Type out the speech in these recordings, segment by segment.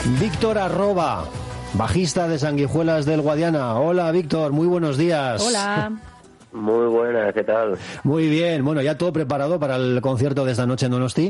Víctor Arroba, bajista de Sanguijuelas del Guadiana. Hola, Víctor, muy buenos días. Hola. Muy buenas, ¿qué tal? Muy bien, bueno, ¿ya todo preparado para el concierto de esta noche en Donosti?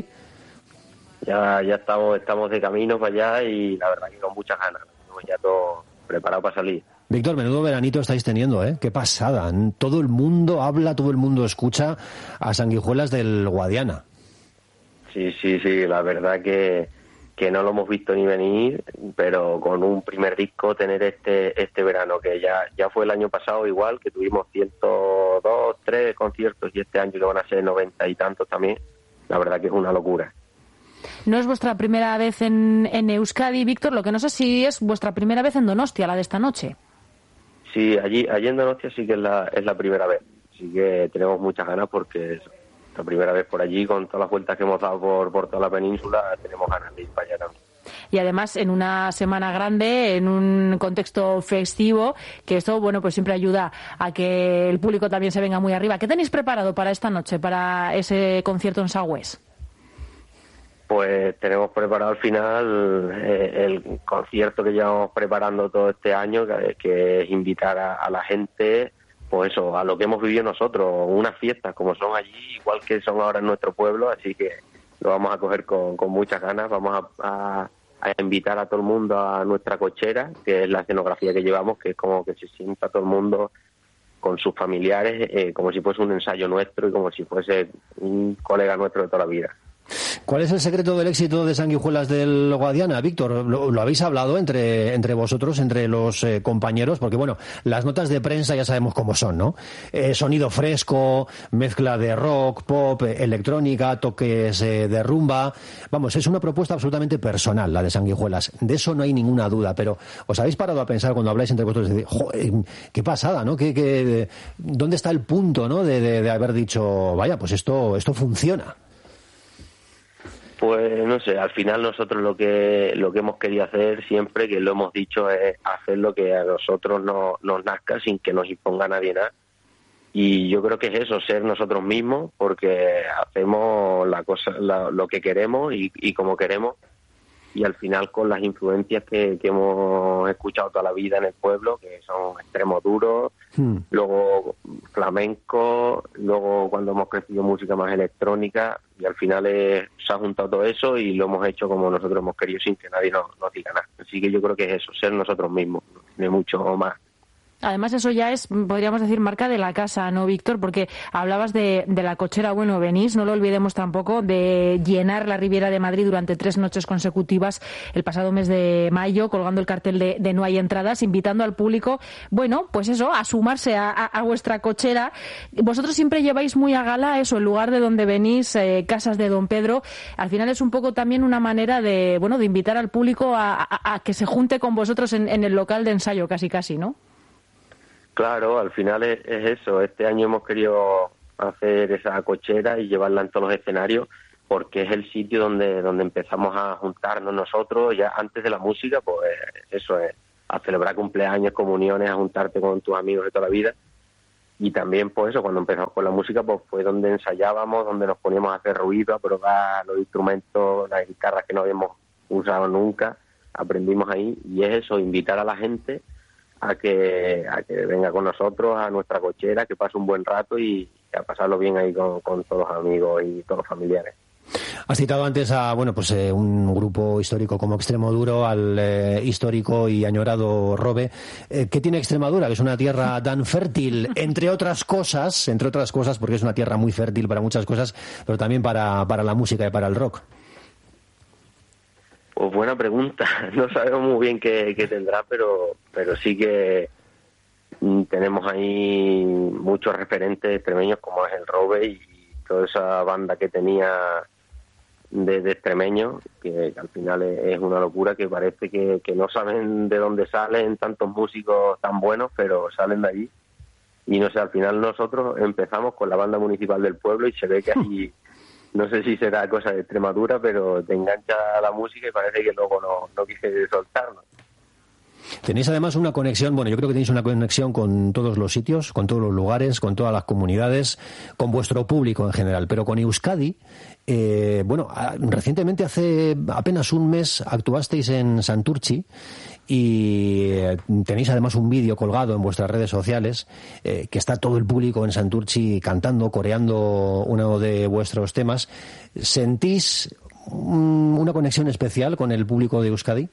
Ya estamos de camino para allá y la verdad que con muchas ganas. Tenemos ya todo preparado para salir. Víctor, menudo veranito estáis teniendo, ¿eh? Qué pasada. Todo el mundo habla, todo el mundo escucha a Sanguijuelas del Guadiana. Sí, la verdad que no lo hemos visto ni venir, pero con un primer disco tener este verano, que ya fue el año pasado igual, que tuvimos 102, 3 conciertos y este año que van a ser 90 y tantos también, la verdad que es una locura. No es vuestra primera vez en Euskadi, Víctor, lo que no sé si es vuestra primera vez en Donostia, la de esta noche. Sí, allí en Donostia sí que es la primera vez, así que tenemos muchas ganas porque es la primera vez por allí, con todas las vueltas que hemos dado por toda la península, tenemos ganas de ir para allá también. Y además en una semana grande, en un contexto festivo, que esto, bueno, pues siempre ayuda a que el público también se venga muy arriba. ¿Qué tenéis preparado para esta noche, para ese concierto en Sagüés? Pues tenemos preparado al final el concierto que llevamos preparando todo este año, que es invitar a la gente, pues eso, a lo que hemos vivido nosotros, unas fiestas como son allí, igual que son ahora en nuestro pueblo, así que lo vamos a coger con muchas ganas. Vamos a invitar a todo el mundo a nuestra cochera, que es la escenografía que llevamos, que es como que se sienta todo el mundo con sus familiares, como si fuese un ensayo nuestro y como si fuese un colega nuestro de toda la vida. ¿Cuál es el secreto del éxito de Sanguijuelas del Guadiana, Víctor? ¿Lo habéis hablado entre vosotros, entre los compañeros? Porque, bueno, las notas de prensa ya sabemos cómo son, ¿no? Sonido fresco, mezcla de rock, pop, electrónica, toques de rumba. Vamos, es una propuesta absolutamente personal, la de Sanguijuelas. De eso no hay ninguna duda, pero ¿os habéis parado a pensar cuando habláis entre vosotros? Joder, qué pasada, ¿no? ¿Dónde está el punto, ¿no? de haber dicho, vaya, pues esto funciona? Pues no sé, al final nosotros lo que hemos querido hacer siempre, que lo hemos dicho, es hacer lo que a nosotros nos nazca sin que nos imponga nadie nada. Y yo creo que es eso, ser nosotros mismos, porque hacemos lo que queremos y como queremos. Y al final con las influencias que hemos escuchado toda la vida en el pueblo, que son extremos duros, luego flamenco, luego cuando hemos crecido música más electrónica, y al final se ha juntado todo eso y lo hemos hecho como nosotros hemos querido sin que nadie nos diga nada. Así que yo creo que es eso, ser nosotros mismos, no tiene mucho más. Además, eso ya es, podríamos decir, marca de la casa, ¿no, Víctor? Porque hablabas de la cochera, bueno, venís, no lo olvidemos tampoco, de llenar la Riviera de Madrid durante 3 noches consecutivas el pasado mes de mayo, colgando el cartel de No hay entradas, invitando al público, bueno, pues eso, a sumarse a vuestra cochera. Vosotros siempre lleváis muy a gala eso, el lugar de donde venís, Casas de Don Pedro. Al final es un poco también una manera de invitar al público a que se junte con vosotros en el local de ensayo, casi, ¿no? Claro, al final es eso. Este año hemos querido hacer esa cochera y llevarla en todos los escenarios porque es el sitio donde empezamos a juntarnos nosotros. Ya antes de la música, pues eso es, a celebrar cumpleaños, comuniones, a juntarte con tus amigos de toda la vida. Y también, pues eso, cuando empezamos con la música, pues fue donde ensayábamos, donde nos poníamos a hacer ruido, a probar los instrumentos, las guitarras que no habíamos usado nunca. Aprendimos ahí y es eso, invitar a la gente a que venga con nosotros a nuestra cochera, que pase un buen rato y a pasarlo bien ahí con todos los amigos y todos los familiares. Has citado antes a un grupo histórico como Extremoduro, al histórico y añorado Robe. ¿Qué tiene Extremadura? Que es una tierra tan fértil, entre otras cosas, porque es una tierra muy fértil para muchas cosas, pero también para la música y para el rock. Pues buena pregunta. No sabemos muy bien qué tendrá, pero sí que tenemos ahí muchos referentes extremeños como es el Robe y toda esa banda que tenía de extremeños, que al final es una locura, que parece que no saben de dónde salen tantos músicos tan buenos, pero salen de allí. Y no sé, al final nosotros empezamos con la banda municipal del pueblo y se ve que ahí... No sé si será cosa de Extremadura, pero te engancha la música y parece que luego no quise soltarnos. Tenéis además una conexión, bueno, yo creo que tenéis una conexión con todos los sitios, con todos los lugares, con todas las comunidades, con vuestro público en general, pero con Euskadi, recientemente, hace apenas un mes, actuasteis en Santurtzi y tenéis además un vídeo colgado en vuestras redes sociales que está todo el público en Santurtzi cantando, coreando uno de vuestros temas. ¿Sentís una conexión especial con el público de Euskadi?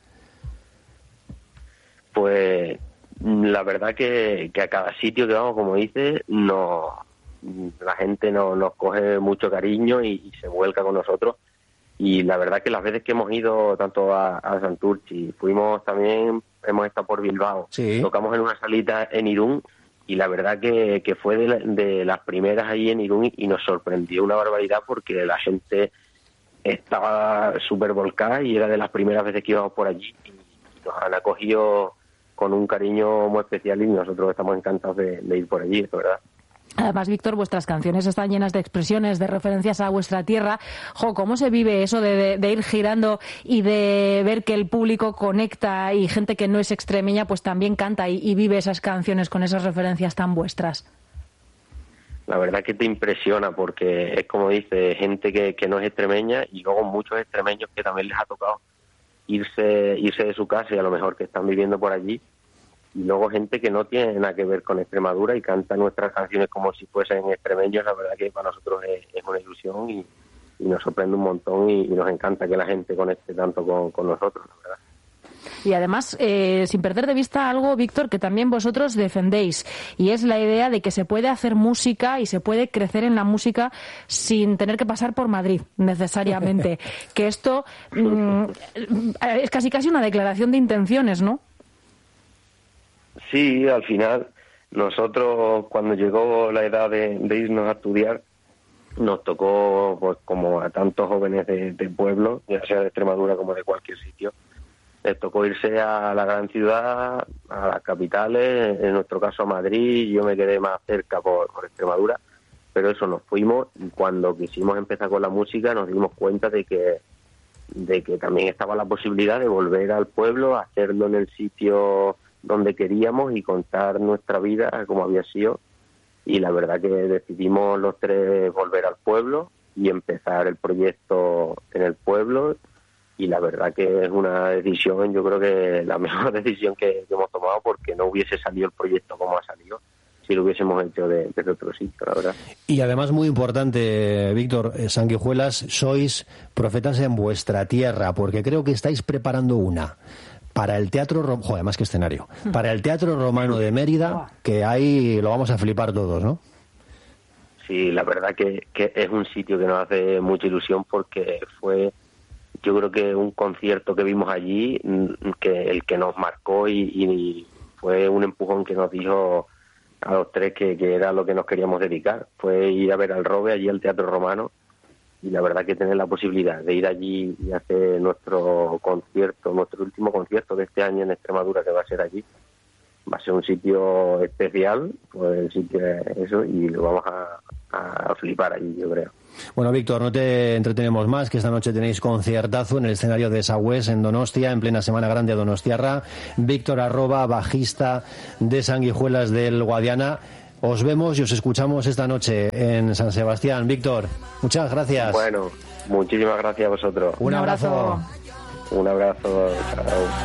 Pues la verdad que a cada sitio que vamos, como dices, la gente nos coge mucho cariño y se vuelca con nosotros. Y la verdad que las veces que hemos ido tanto a Santurtzi, hemos estado por Bilbao, sí. Tocamos en una salita en Irún y la verdad que fue de las primeras ahí en Irún y nos sorprendió una barbaridad porque la gente estaba súper volcada y era de las primeras veces que íbamos por allí y nos han acogido con un cariño muy especial y nosotros estamos encantados de ir por allí, de verdad. Además, Víctor, vuestras canciones están llenas de expresiones, de referencias a vuestra tierra. ¿Cómo se vive eso de ir girando y de ver que el público conecta y gente que no es extremeña pues también canta y vive esas canciones con esas referencias tan vuestras? La verdad que te impresiona porque es como dice, gente que no es extremeña y luego muchos extremeños que también les ha tocado irse de su casa y a lo mejor que están viviendo por allí. Y luego gente que no tiene nada que ver con Extremadura y canta nuestras canciones como si fuesen extremeños. La verdad que para nosotros es una ilusión y nos sorprende un montón y nos encanta que la gente conecte tanto con nosotros, la verdad. Y además, sin perder de vista algo, Víctor, que también vosotros defendéis, y es la idea de que se puede hacer música y se puede crecer en la música sin tener que pasar por Madrid, necesariamente. Que esto es casi una declaración de intenciones, ¿no? Sí, al final, nosotros cuando llegó la edad de irnos a estudiar, nos tocó, pues como a tantos jóvenes de pueblo, ya sea de Extremadura como de cualquier sitio, les tocó irse a la gran ciudad, a las capitales, en nuestro caso a Madrid. Yo me quedé más cerca por Extremadura, pero eso, nos fuimos y cuando quisimos empezar con la música nos dimos cuenta de que también estaba la posibilidad de volver al pueblo, hacerlo en el sitio donde queríamos y contar nuestra vida como había sido. Y la verdad que decidimos los tres volver al pueblo y empezar el proyecto en el pueblo. Y la verdad que es una decisión, yo creo que la mejor decisión que hemos tomado, porque no hubiese salido el proyecto como ha salido si lo hubiésemos hecho desde otro sitio, la verdad. Y además, muy importante, Víctor, Sanguijuelas, sois profetas en vuestra tierra, porque creo que estáis preparando una para el Teatro además que escenario, para el Teatro Romano de Mérida, que ahí lo vamos a flipar todos, ¿no? Sí, la verdad que es un sitio que nos hace mucha ilusión porque fue, yo creo que un concierto que vimos allí, el que nos marcó y fue un empujón que nos dijo a los tres que era lo que nos queríamos dedicar. Fue ir a ver al Robe allí al Teatro Romano y la verdad que tener la posibilidad de ir allí y hacer nuestro último concierto de este año en Extremadura, que va a ser allí, va a ser un sitio especial, pues sí que eso, y lo vamos a flipar allí, yo creo. Bueno, Víctor, no te entretenemos más, que esta noche tenéis conciertazo en el escenario de Sagües, en Donostia, en plena Semana Grande a Donostiarra. Víctor Arroba, bajista de Sanguijuelas del Guadiana. Os vemos y os escuchamos esta noche en San Sebastián. Víctor, muchas gracias. Bueno, muchísimas gracias a vosotros. Un abrazo. Un abrazo. Chao.